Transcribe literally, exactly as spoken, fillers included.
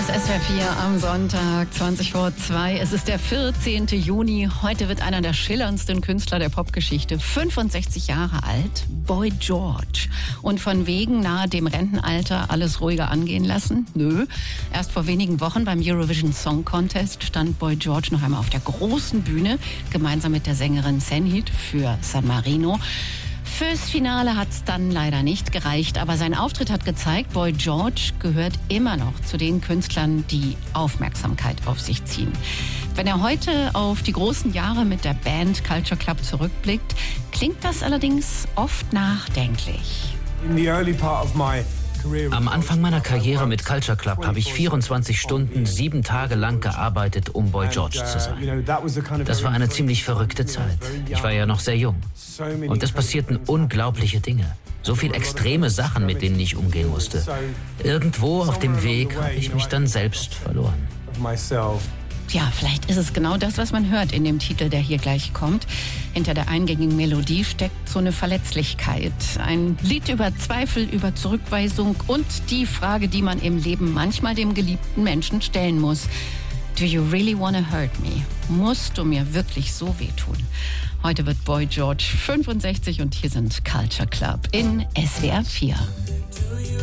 ist S W R vier am Sonntag, zwanzig vor zwei. Es ist der vierzehnte Juni. Heute wird einer der schillerndsten Künstler der Popgeschichte fünfundsechzig Jahre alt, Boy George. Und von wegen nahe dem Rentenalter alles ruhiger angehen lassen? Nö. Erst vor wenigen Wochen beim Eurovision Song Contest stand Boy George noch einmal auf der großen Bühne, gemeinsam mit der Sängerin Senhit für San Marino. Fürs Finale hat es dann leider nicht gereicht, aber sein Auftritt hat gezeigt, Boy George gehört immer noch zu den Künstlern, die Aufmerksamkeit auf sich ziehen. Wenn er heute auf die großen Jahre mit der Band Culture Club zurückblickt, klingt das allerdings oft nachdenklich. In the early part of my Am Anfang meiner Karriere mit Culture Club habe ich vierundzwanzig Stunden, sieben Tage lang gearbeitet, um Boy George zu sein. Das war eine ziemlich verrückte Zeit. Ich war ja noch sehr jung. Und es passierten unglaubliche Dinge. So viel extreme Sachen, mit denen ich umgehen musste. Irgendwo auf dem Weg habe ich mich dann selbst verloren. Ja, vielleicht ist es genau das, was man hört in dem Titel, der hier gleich kommt. Hinter der eingängigen Melodie steckt so eine Verletzlichkeit. Ein Lied über Zweifel, über Zurückweisung und die Frage, die man im Leben manchmal dem geliebten Menschen stellen muss. Do you really wanna hurt me? Musst du mir wirklich so wehtun? Heute wird Boy George fünfundsechzig und hier sind Culture Club in S W R vier.